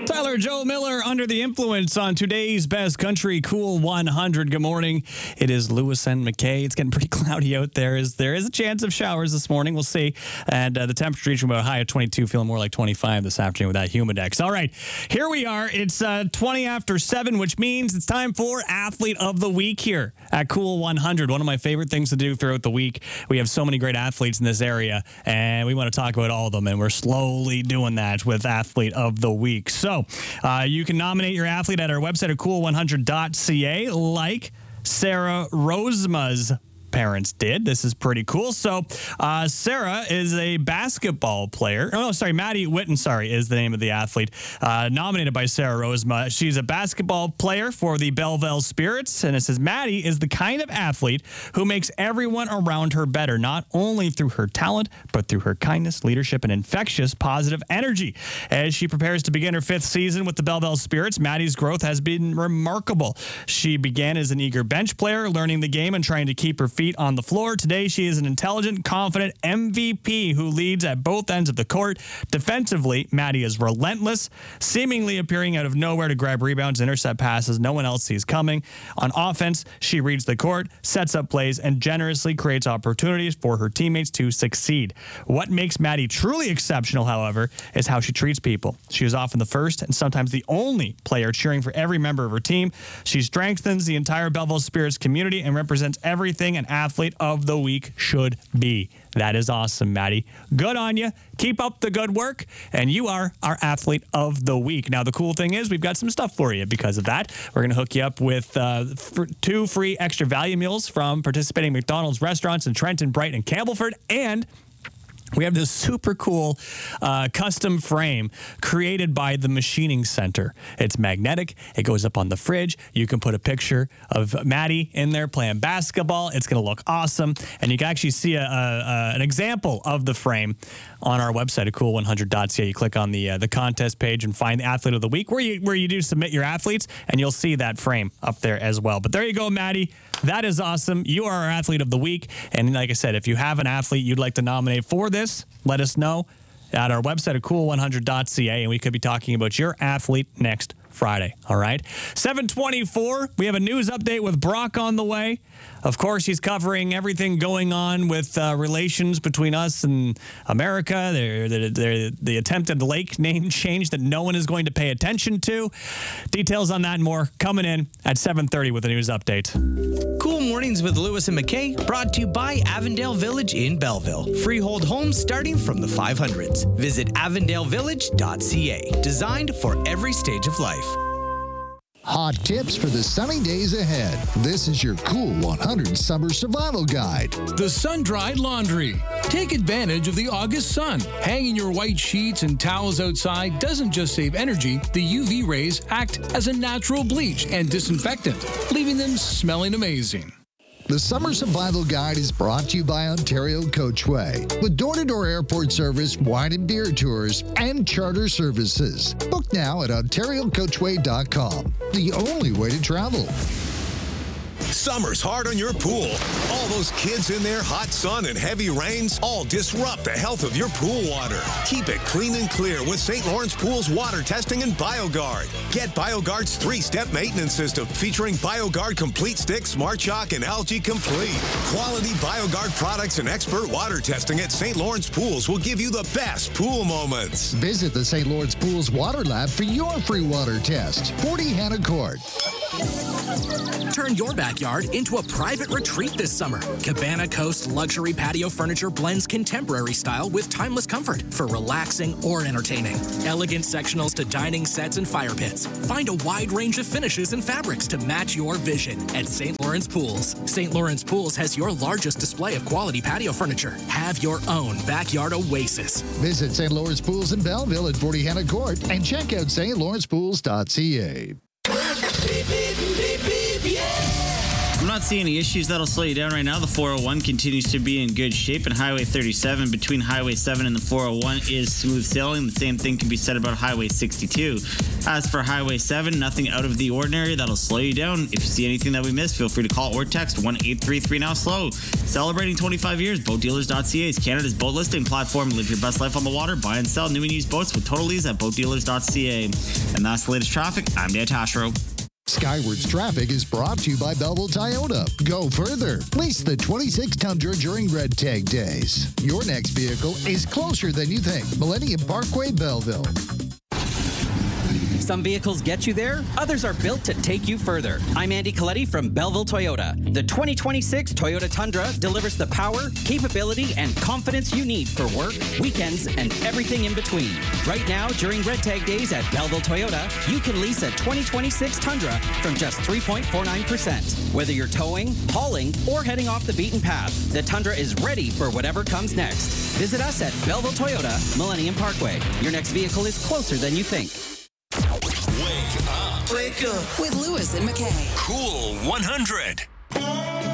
Tyler Joe Miller under the influence on today's Best Country Cool 100. Good morning. It is Lewis and McKay. It's getting pretty cloudy out there. There is a chance of showers this morning. We'll see. And the temperature reaching about a high of 22, feeling more like 25 this afternoon with that humidex. All right, here we are. It's 20 after 7, which means it's time for Athlete of the Week here at Cool 100. One of my favorite things to do throughout the week. We have so many great athletes in this area, and we want to talk about all of them. And we're slowly doing that with Athlete of the Week. So you can nominate your athlete at our website at cool100.ca, like Sarah Rosema's parents did. This is pretty cool. So Sarah is a basketball player. Oh, no, sorry. Maddie Witten, is the name of the athlete. Nominated by Sarah Rosema. She's a basketball player for the Belleville Spirits. And it says Maddie is the kind of athlete who makes everyone around her better, not only through her talent, but through her kindness, leadership, and infectious positive energy. As she prepares to begin her 5th season with the Belleville Spirits, Maddie's growth has been remarkable. She began as an eager bench player, learning the game and trying to keep her feet on the floor. Today, she is an intelligent, confident MVP who leads at both ends of the court. Defensively, Maddie is relentless, seemingly appearing out of nowhere to grab rebounds, intercept passes no one else sees coming. On offense, she reads the court, sets up plays, and generously creates opportunities for her teammates to succeed. What makes Maddie truly exceptional, however, is how she treats people. She is often the first and sometimes the only player cheering for every member of her team. She strengthens the entire Belleville Spirits community and represents everything an Athlete of the Week should be. That is awesome, Maddie. Good on you. Keep up the good work, and you are our Athlete of the Week. Now, the cool thing is we've got some stuff for you because of that. We're going to hook you up with 2 free extra value meals from participating McDonald's restaurants in Trenton, Brighton, and Campbellford, and we have this super cool custom frame created by the Machining Center. It's magnetic. It goes up on the fridge. You can put a picture of Maddie in there playing basketball. It's going to look awesome. And you can actually see an example of the frame on our website at cool100.ca. You click on the contest page and find the Athlete of the Week where you do submit your athletes, and you'll see that frame up there as well. But there you go, Maddie. That is awesome. You are our Athlete of the Week. And like I said, if you have an athlete you'd like to nominate for this, let us know at our website at cool100.ca, and we could be talking about your athlete next Friday. All right. 7:24. We have a news update with Brock on the way. Of course, he's covering everything going on with relations between us and America. The attempted lake name change that no one is going to pay attention to. Details on that and more coming in at 7:30 with a news update. Cool Mornings with Lewis and McKay, brought to you by Avondale Village in Belleville. Freehold homes starting from the 500s. Visit avondalavillage.ca. Designed for every stage of life. Hot tips for the sunny days ahead. This is your Cool 100 Summer Survival Guide. The sun-dried laundry. Take advantage of the August sun. Hanging your white sheets and towels outside doesn't just save energy. The UV rays act as a natural bleach and disinfectant, leaving them smelling amazing. The Summer Survival Guide is brought to you by Ontario Coachway, with door-to-door airport service, wine and beer tours, and charter services. Book now at ontariocoachway.com, the only way to travel. Summer's hard on your pool. All those kids in there, hot sun and heavy rains, all disrupt the health of your pool water. Keep it clean and clear with St. Lawrence Pool's water testing and BioGuard. Get BioGuard's 3-step maintenance system featuring BioGuard Complete Stick, Smart Shock, and Algae Complete. Quality BioGuard products and expert water testing at St. Lawrence Pools will give you the best pool moments. Visit the St. Lawrence Pools Water Lab for your free water test. 40 Hannah Court. Turn your backyard into a private retreat this summer. Cabana Coast luxury patio furniture blends contemporary style with timeless comfort for relaxing or entertaining. Elegant sectionals to dining sets and fire pits. Find a wide range of finishes and fabrics to match your vision at St. Lawrence Pools. St. Lawrence Pools has your largest display of quality patio furniture. Have your own backyard oasis. Visit St. Lawrence Pools in Belleville at 40 Hannah Court and check out stlawrencepools.ca. not seeing any issues that'll slow you down right now. The 401 continues to be in good shape, and Highway 37 between Highway 7 and the 401 is smooth sailing. The same thing can be said about Highway 62. As for Highway 7, nothing out of the ordinary that'll slow you down. If you see anything that we missed, feel free to call or text 1-833-NOW-SLOW. Celebrating 25 years, BoatDealers.ca is Canada's boat listing platform. Live your best life on the water. Buy and sell new and used boats with total lease at BoatDealers.ca. And that's the latest traffic. I'm Dan Tashro. Skywards Traffic is brought to you by Belleville Toyota. Go further. Lease the 26 Tundra during Red Tag Days. Your next vehicle is closer than you think. Millennium Parkway, Belleville. Some vehicles get you there, others are built to take you further. I'm Andy Coletti from Belleville Toyota. The 2026 Toyota Tundra delivers the power, capability, and confidence you need for work, weekends, and everything in between. Right now, during Red Tag Days at Belleville Toyota, you can lease a 2026 Tundra from just 3.49%. Whether you're towing, hauling, or heading off the beaten path, the Tundra is ready for whatever comes next. Visit us at Belleville Toyota, Millennium Parkway. Your next vehicle is closer than you think. Wake up. Wake up. With Lewis and McKay. Cool 100.